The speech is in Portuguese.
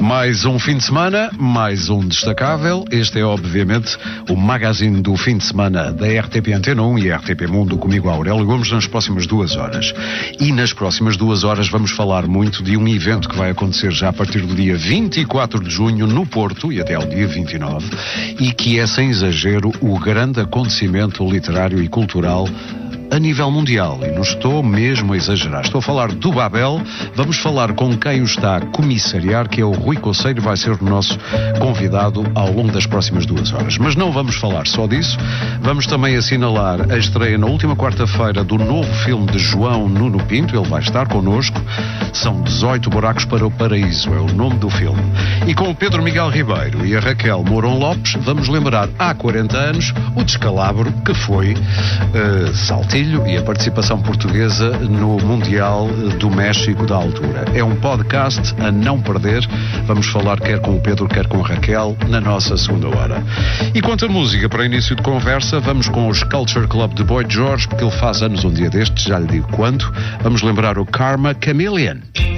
Mais um fim de semana, mais um destacável. Este é, obviamente, o magazine do fim de semana da RTP Antena 1 e RTP Mundo, comigo, Aurélio Gomes, nas próximas 2 horas. E nas próximas 2 horas vamos falar muito de um evento que vai acontecer já a partir do dia 24 de junho no Porto e até ao dia 29, e que é, sem exagero, o grande acontecimento literário e cultural a nível mundial, e não estou mesmo a exagerar. Estou a falar do Babel. Vamos falar com quem o está a comissariar, que é o Rui Coceiro, vai ser o nosso convidado ao longo das próximas 2 horas. Mas não vamos falar só disso, vamos também assinalar a estreia na última quarta-feira do novo filme de João Nuno Pinto. Ele vai estar connosco. São 18 buracos para o paraíso, é o nome do filme. E com o Pedro Miguel Ribeiro e a Raquel Mourão Lopes, vamos lembrar há 40 anos o descalabro que foi Saltilho e a participação portuguesa no Mundial do México da altura. É um podcast a não perder. Vamos falar quer com o Pedro, quer com a Raquel na nossa segunda hora. E quanto à música, para início de conversa, vamos com os Culture Club de Boy George, porque ele faz anos um dia destes, já lhe digo quando. Vamos lembrar o Karma Chameleon.